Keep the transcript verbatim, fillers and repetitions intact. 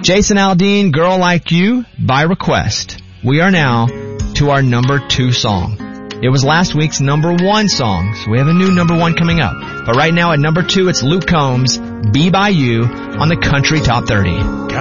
Jason Aldean, Girl Like You, by request. We are now to our number two song. It was last week's number one song, so we have a new number one coming up. But right now at number two, it's Luke Combs, Be By You, on the Country Top thirty.